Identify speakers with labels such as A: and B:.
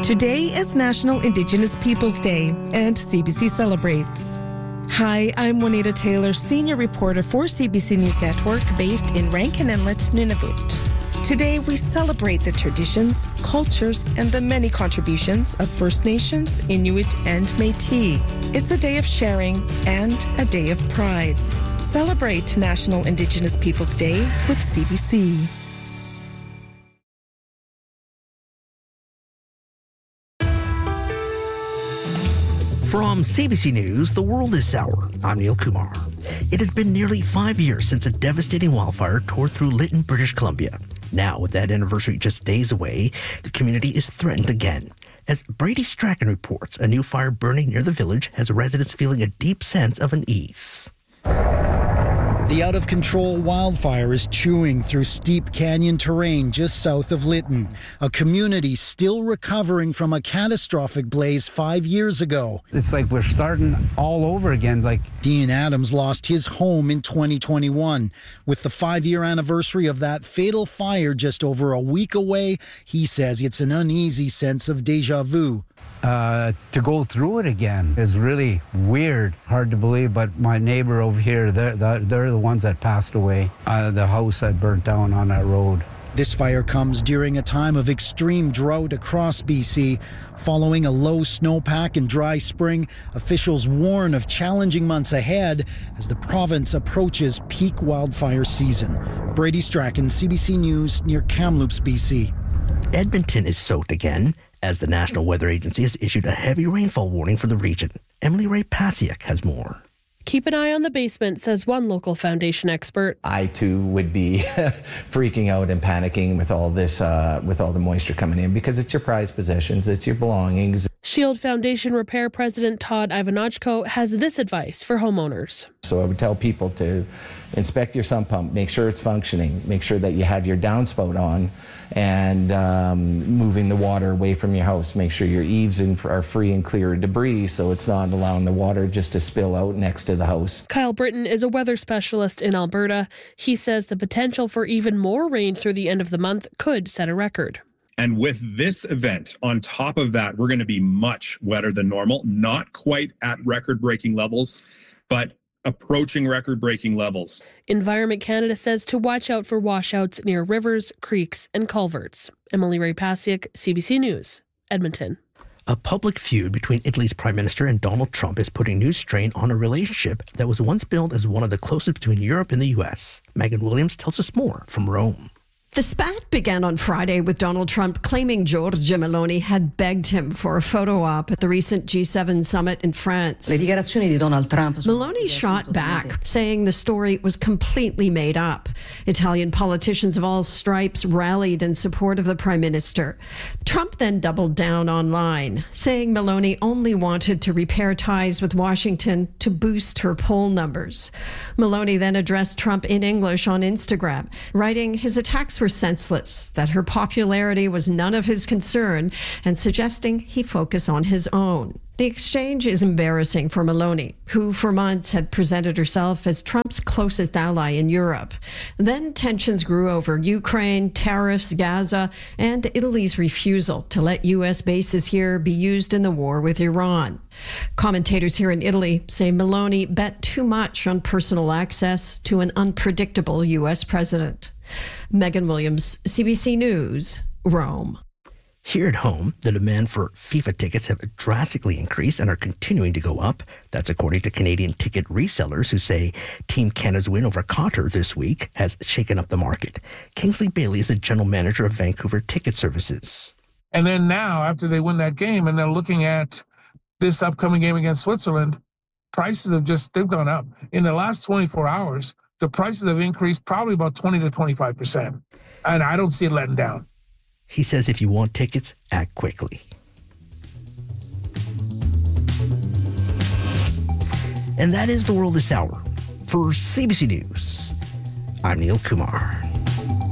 A: Today is National Indigenous Peoples Day, and CBC celebrates. Hi, I'm Juanita Taylor, senior reporter for CBC News Network, based in Rankin Inlet, Nunavut. Today, we celebrate the traditions, cultures, and the many contributions of First Nations, Inuit, and Métis. It's a day of sharing and a day of pride. Celebrate National Indigenous Peoples Day with CBC.
B: From CBC News, The World is Sour. I'm Neil Kumar. It has been nearly 5 years since a devastating wildfire tore through Lytton, British Columbia. Now, with that anniversary just days away, the community is threatened again. As Brady Strachan reports, a new fire burning near the village has residents feeling a deep sense of unease.
C: The out-of-control wildfire is chewing through steep canyon terrain just south of Lytton, a community still recovering from a catastrophic blaze 5 years ago.
D: It's like we're starting all over again.
C: Dean Adams lost his home in 2021. With the 5-year anniversary of that fatal fire just over a week away, he says it's an uneasy sense of déjà vu.
D: To go through it again is really weird, hard to believe, but my neighbor over here, they're the ones that passed away, the house that burnt down on that road.
C: This fire comes during a time of extreme drought across BC. Following a low snowpack and dry spring, officials warn of challenging months ahead as the province approaches peak wildfire season. Brady Strachan, CBC News, near Kamloops, BC.
B: Edmonton is soaked again, as the National Weather Agency has issued a heavy rainfall warning for the region. Emily Ray Pasiak has more.
E: Keep an eye on the basement, says one local foundation expert.
F: I too would be freaking out and panicking with all this, with all the moisture coming in, because it's your prized possessions, it's your belongings.
E: Shield Foundation Repair President Todd Ivanachko has this advice for homeowners.
F: So I would tell people to inspect your sump pump, make sure it's functioning, make sure that you have your downspout on, and moving the water away from your house. Make sure your eaves are free and clear of debris, so it's not allowing the water just to spill out next to the house.
E: Kyle Britton is a weather specialist in Alberta. He says the potential for even more rain through the end of the month could set a record.
G: And with this event, on top of that, we're going to be much wetter than normal, not quite at record-breaking levels, but approaching record-breaking levels.
E: Environment Canada says to watch out for washouts near rivers, creeks, and culverts. Emily Ray Pasiak, CBC News, Edmonton.
B: A public feud between Italy's Prime Minister and Donald Trump is putting new strain on a relationship that was once billed as one of the closest between Europe and the U.S. Megan Williams tells us more from Rome.
H: The spat began on Friday with Donald Trump claiming Giorgia Meloni had begged him for a photo op at the recent G7 summit in France. Meloni shot back, saying the story was completely made up. Italian politicians of all stripes rallied in support of the Prime Minister. Trump then doubled down online, saying Meloni only wanted to repair ties with Washington to boost her poll numbers. Meloni then addressed Trump in English on Instagram, writing his attacks were senseless, that her popularity was none of his concern, and suggesting he focus on his own. The exchange is embarrassing for Meloni, who for months had presented herself as Trump's closest ally in Europe. Then tensions grew over Ukraine, tariffs, Gaza, and Italy's refusal to let U.S. bases here be used in the war with Iran. Commentators here in Italy say Meloni bet too much on personal access to an unpredictable U.S. president. Megan Williams, CBC News, Rome.
B: Here at home, the demand for FIFA tickets have drastically increased and are continuing to go up. That's according to Canadian ticket resellers who say Team Canada's win over Qatar this week has shaken up the market. Kingsley Bailey is the general manager of Vancouver Ticket Services.
I: And then now, after they win that game and they're looking at this upcoming game against Switzerland, prices they've gone up. In the last 24 hours, the prices have increased probably about 20 to 25%. And I don't see it letting down.
B: He says if you want tickets, act quickly. And that is The World this hour. For CBC News, I'm Neil Kumar.